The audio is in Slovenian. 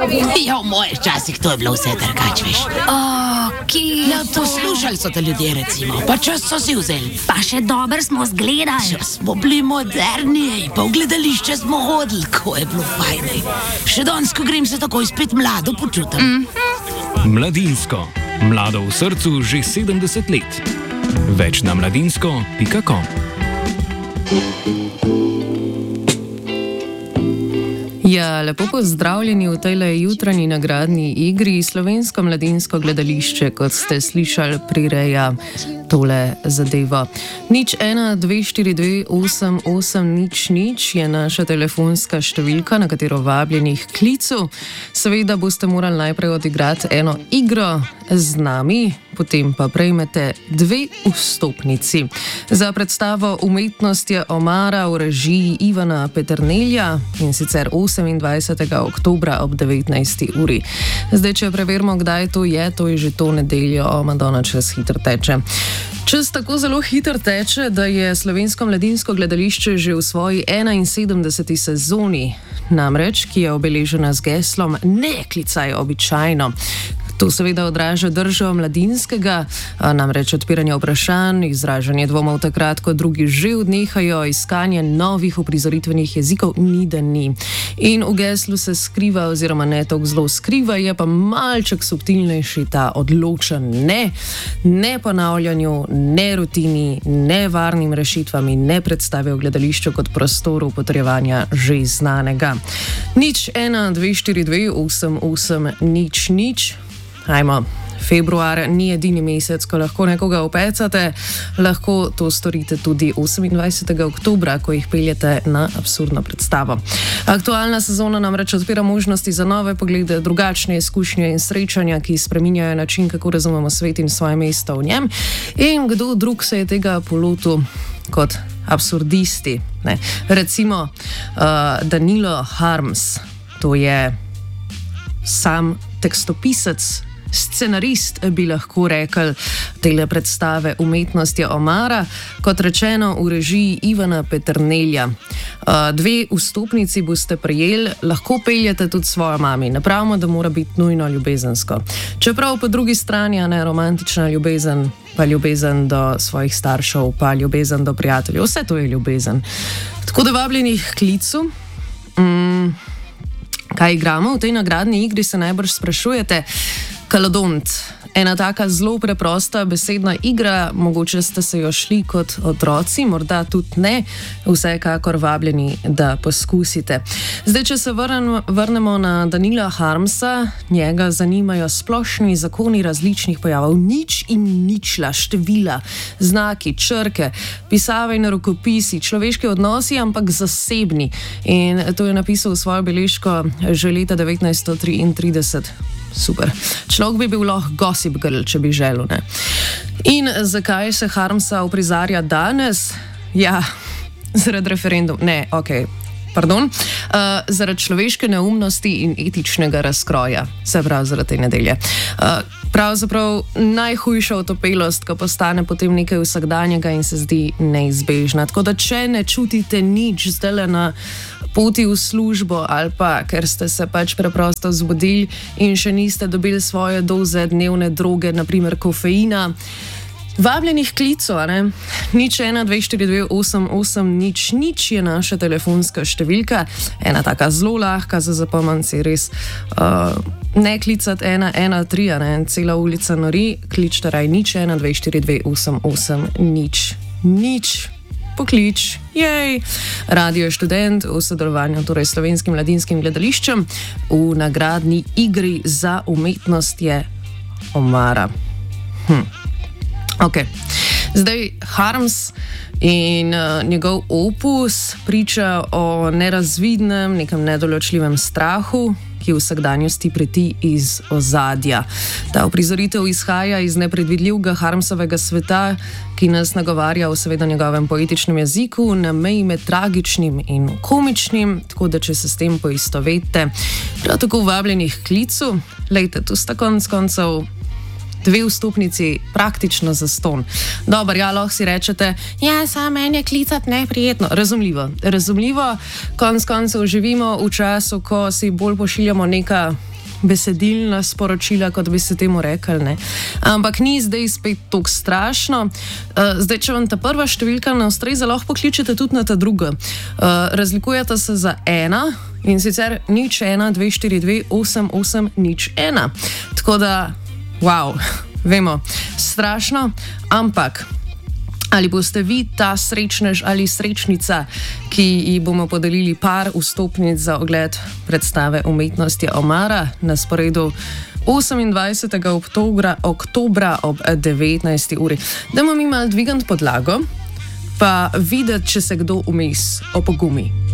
Ja, v mojih časih to je bilo vse drugače, veš. Ja, poslušali so te ljudje, recimo, pa čas so si vzeli. Pa še dobro smo zgledali. Ja, smo bili moderni, pa v gledališče smo hodili, ko je bilo fajn. Še danes, ko grem, se takoj spet mlado počutim. Mladinsko. Mlado v srcu že 70 let. Več na mladinsko.com. Ja, lepo pozdravljeni v tejle jutranji nagradni igri. Slovensko mladinsko gledališče, kot ste slišali, prireja tole zadevo. 0124288000 je naša telefonska številka, na katero vabljenih klicu. Seveda boste morali najprej odigrati eno igro z nami, potem pa prejmete 2 vstopnici. Za predstavo Umetnost je omara v režiji Ivana Peternelja, in sicer 28. oktobra ob 19. uri. Zdaj, če preverimo, kdaj to je že to nedeljo, Madonna, čas hitro teče. Čas tako zelo hitro teče, da je Slovensko mladinsko gledališče že v svoji 71. sezoni, namreč, ki je obeležena z geslom Ne klicaj običajno. To seveda odraža držo mladinskega, namreč odpiranje vprašanj, izražanje dvomov takrat, ko drugi že odnehajo, iskanje novih uprizoritvenih jezikov ni da ni. In v geslu se skriva, oziroma ne tako zelo skriva, je pa malček subtilnejši ta odločen ne, ne ponavljanju, ne rutini, ne varnim rešitvam in ne predstave v gledališču kot prostoru potrjevanja že znanega. 0124288000. Ajmo, februar ni edini mesec, ko lahko nekoga opecate, lahko to storite tudi 28. oktobra, ko jih peljete na absurdno predstavo. Aktualna sezona namreč odpira možnosti za nove poglede, drugačne izkušnje in srečanja, ki spreminjajo način, kako razumemo svet in svoje mesto v njem. In kdo drug se je tega polotil kot absurdisti? Ne. Recimo Danilo Harms, to je sam tekstopisec, scenarist, bi lahko rekel, tele predstave Umetnost je omara, kot rečeno v režiji Ivana Peternelja. 2 vstopnici boste prejeli, lahko peljete tudi svojo mami. Ne pravimo, da mora biti nujno ljubezensko. Čeprav po drugi strani, ne, romantična ljubezen, pa ljubezen do svojih staršev, pa ljubezen do prijateljev, vse to je ljubezen. Tako da vabljenih klicu. Kaj igramo v tej nagradni igri, se najbrž sprašujete. Kalodont. Ena taka zelo preprosta besedna igra, mogoče ste se jo šli kot otroci, morda tudi ne, vsekakor vabljeni, da poskusite. Zdaj, če se vrnemo na Danila Harmsa, njega zanimajo splošni zakoni različnih pojavov, nič in ničla, števila, znaki, črke, pisave in rokopisi, človeški odnosi, ampak zasebni. In to je napisal v svojo beležko že leta 1933. Super. Človek bi bil lahko gossip girl, če bi želel, ne. In zakaj se Harmsa uprizarja danes? Ja, zaradi referenduma. Ne, zaradi človeške neumnosti in etičnega razkroja. Se pravi, zaradi te nedelje. Pravzaprav najhujša otopelost, ko postane potem nekaj vsakdanjega in se zdi neizbežna. Tako da, če ne čutite nič zdajle na poti v službo ali pa ker ste se pač preprosto zbudili in še niste dobili svoje doze dnevne droge, naprimer kofeina, vabljenih klicev, 0124288000 je naša telefonska številka, ena taka zelo lahka za zapomniti, res ne klicati 113, cela ulica nori, kličte raj 0124288000. Poklič, jej! Radio Študent v sodelovanju torej s Slovenskim mladinskim gledališčem v nagradni igri za Umetnost je omara. Ok. Zdaj, Harms in njegov opus priča o nerazvidnem, nekem nedoločljivem strahu, ki v vsakdanjosti preti iz ozadja. Ta uprizoritev izhaja iz nepredvidljivega Harmsovega sveta, ki nas nagovarja v seveda njegovem poetičnem jeziku na meji med tragičnim in komičnim, tako da če se s tem poistovetite, prav tako vabljenih klicu, lejte, tu sta konec koncev 2 vstopnici praktično zastonj. Dobro, ja, lahko si rečete, ja, samo meni je klicati neprijetno. Razumljivo. Konec koncev živimo v času, ko si bolj pošiljamo neka besedilna sporočila, kot bi se temu rekli. Ne? Ampak ni zdaj spet tako strašno. Zdaj, če vam ta prva številka ne ustreza, lahko pokličete tudi na ta druga. Razlikujete se za 1 in sicer 01 242 8801. Tako da, wow, vemo, strašno, ampak. Ali boste vi ta srečnež ali srečnica, ki ji bomo podelili par vstopnic za ogled predstave umetnosti Omara na sporedu 28. oktobra ob 19. uri. Dajmo mi malo dvigant podlago, pa videti, če se kdo vmes opogumi.